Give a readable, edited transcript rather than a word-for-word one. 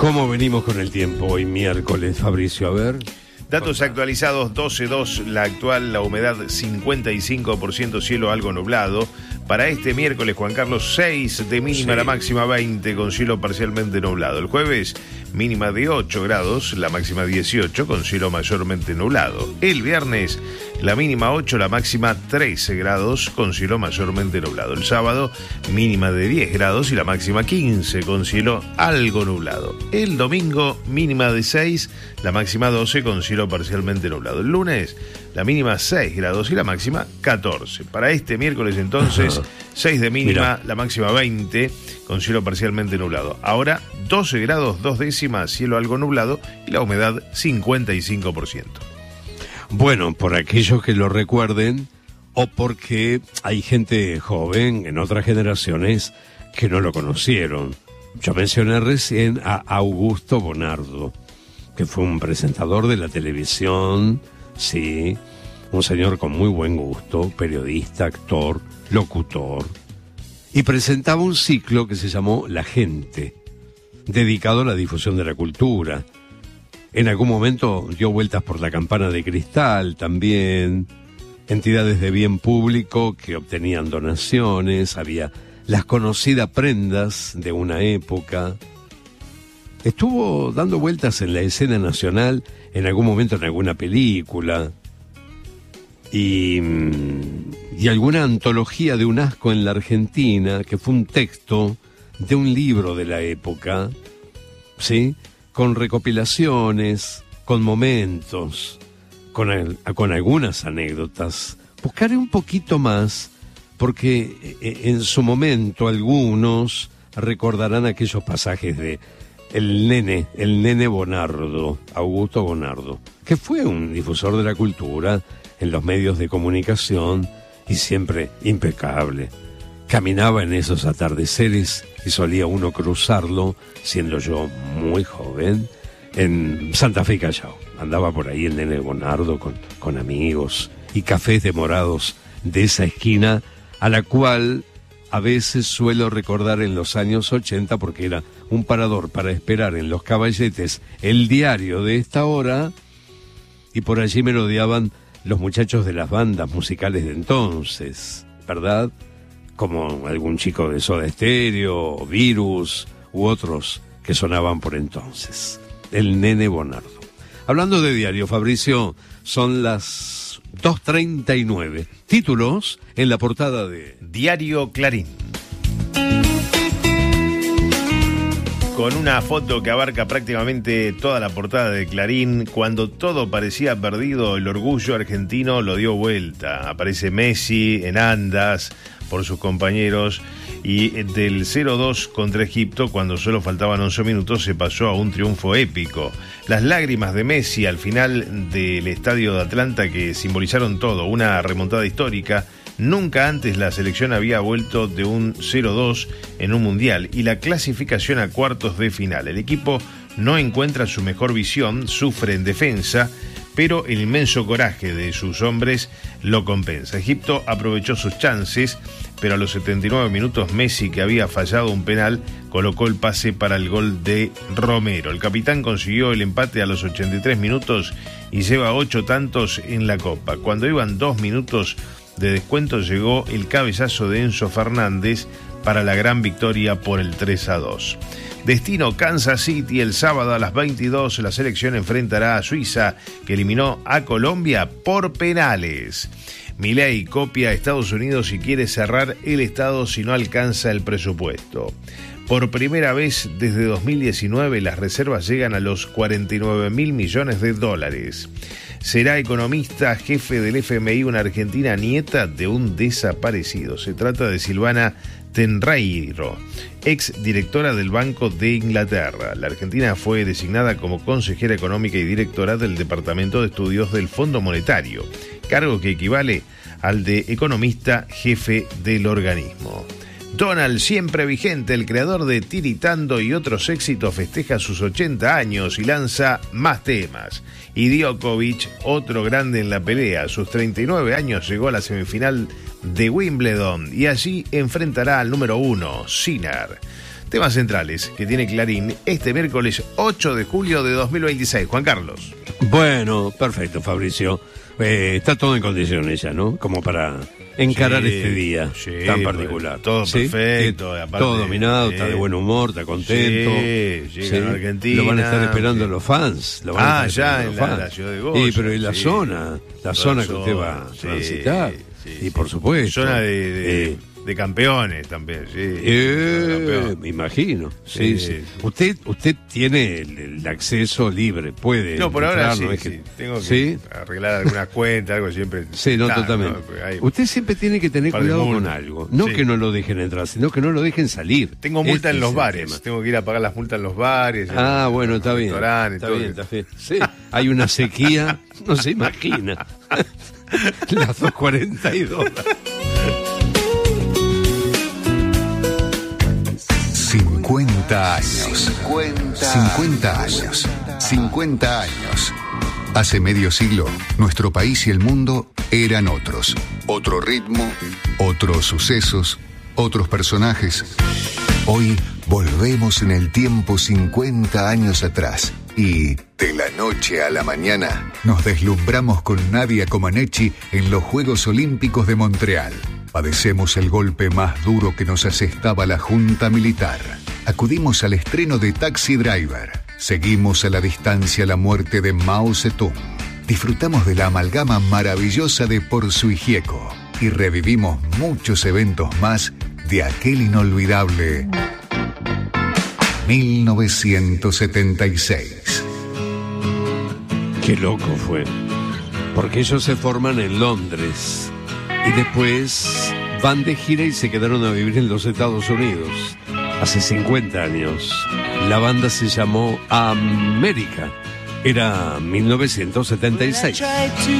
¿Cómo venimos con el tiempo hoy miércoles, Fabricio? A ver. Datos actualizados, 12.2, la actual, la humedad 55%, cielo algo nublado. Para este miércoles, Juan Carlos, 6 de mínima, la máxima 20, con cielo parcialmente nublado. El jueves, mínima de 8 grados, la máxima 18, con cielo mayormente nublado. El viernes, la mínima 8, la máxima 13 grados, con cielo mayormente nublado. El sábado, mínima de 10 grados y la máxima 15, con cielo algo nublado. El domingo, mínima de 6, la máxima 12, con cielo parcialmente nublado. El lunes, la mínima 6 grados y la máxima 14. Para este miércoles, entonces, 6 de mínima, la máxima 20, con cielo parcialmente nublado. Ahora, 12 grados, 2 décimas, cielo algo nublado y la humedad 55%. Bueno, por aquellos que lo recuerden, o porque hay gente joven en otras generaciones que no lo conocieron. Yo mencioné recién a Augusto Bonardo, que fue un presentador de la televisión, sí, un señor con muy buen gusto, periodista, actor, locutor, y presentaba un ciclo que se llamó La Gente, dedicado a la difusión de la cultura. En algún momento dio vueltas por la Campana de Cristal también, entidades de bien público que obtenían donaciones, había las conocidas prendas de una época. Estuvo dando vueltas en la escena nacional, en algún momento en alguna película, y alguna antología de un asco en la Argentina, que fue un texto de un libro de la época, ¿sí?, con recopilaciones, con momentos, con algunas anécdotas. Buscaré un poquito más, porque en su momento algunos recordarán aquellos pasajes de el nene Bonardo, Augusto Bonardo, que fue un difusor de la cultura en los medios de comunicación y siempre impecable. Caminaba en esos atardeceres y solía uno cruzarlo, siendo yo muy joven, en Santa Fe y Callao. Andaba por ahí el nene Bonardo con amigos y cafés demorados de esa esquina, a la cual a veces suelo recordar en los años 80 porque era un parador para esperar en Los Caballetes el diario de esta hora, y por allí me rodeaban los muchachos de las bandas musicales de entonces, ¿verdad? Como algún chico de Soda Stereo, Virus u otros que sonaban por entonces. El nene Bonardo. Hablando de diario, Fabricio, son las 2:39. Títulos en la portada de Diario Clarín. Con una foto que abarca prácticamente toda la portada de Clarín, cuando todo parecía perdido, el orgullo argentino lo dio vuelta. Aparece Messi en andas por sus compañeros, y del 0-2 contra Egipto, cuando solo faltaban 11 minutos, se pasó a un triunfo épico. Las lágrimas de Messi al final del estadio de Atlanta, que simbolizaron todo, una remontada histórica. Nunca antes la selección había vuelto de un 0-2 en un mundial, y la clasificación a cuartos de final. El equipo no encuentra su mejor visión, sufre en defensa, pero el inmenso coraje de sus hombres lo compensa. Egipto aprovechó sus chances, pero a los 79 minutos Messi, que había fallado un penal, colocó el pase para el gol de Romero. El capitán consiguió el empate a los 83 minutos y lleva 8 tantos en la Copa. Cuando iban 2 minutos de descuento, llegó el cabezazo de Enzo Fernández para la gran victoria por el 3-2. Destino Kansas City. El sábado a las 22 la selección enfrentará a Suiza, que eliminó a Colombia por penales. Milei copia a Estados Unidos y quiere cerrar el Estado si no alcanza el presupuesto. Por primera vez desde 2019 las reservas llegan a los 49.000 millones de dólares. Será economista jefe del FMI una argentina nieta de un desaparecido. Se trata de Silvana Tenreiro, ex directora del Banco de Inglaterra. La argentina fue designada como consejera económica y directora del Departamento de Estudios del Fondo Monetario, cargo que equivale al de economista jefe del organismo. Donald, siempre vigente, el creador de Tiritando y otros éxitos, festeja sus 80 años y lanza más temas. Y Djokovic, otro grande en la pelea, a sus 39 años llegó a la semifinal de Wimbledon y allí enfrentará al número 1, Sinner. temas centrales que tiene Clarín este miércoles 8 de julio de 2026. Juan Carlos. Bueno, perfecto, Fabricio. Está todo en condiciones ya, ¿no? Como para encarar este día tan particular. Todo perfecto. Aparte, todo dominado, está de buen humor, está contento. Llega a Argentina. Lo van a estar esperando los fans. Ya en la ciudad de Goya. Sí, pero ¿y la zona? La zona que usted va a transitar. Y por supuesto. Zona de campeones también, me imagino. Sí. Usted tiene el acceso libre, puede. No, por ahora entrar, tengo que arreglar algunas cuentas, algo siempre. Sí, totalmente. Usted siempre tiene que tener cuidado con algo. No que no lo dejen entrar, sino que no lo dejen salir. Tengo multa en los bares. Tengo que ir a pagar las multas en los bares. Bueno, está bien. Está bien. Sí, hay una sequía, no se imagina. Las 2:42. 50 años. 50 años. 50 años. Hace medio siglo, nuestro país y el mundo eran otros. Otro ritmo, otros sucesos, otros personajes. Hoy volvemos en el tiempo 50 años atrás. Y de la noche a la mañana nos deslumbramos con Nadia Comaneci en los Juegos Olímpicos de Montreal. Padecemos el golpe más duro que nos asestaba la Junta Militar. Acudimos al estreno de Taxi Driver. Seguimos a la distancia la muerte de Mao Zedong. Disfrutamos de la amalgama maravillosa de Porzu y Gieco. Y revivimos muchos eventos más de aquel inolvidable 1976. Qué loco fue. Porque ellos se forman en Londres. Y después van de gira y se quedaron a vivir en los Estados Unidos. Hace 50 años. La banda se llamó América. Era 1976.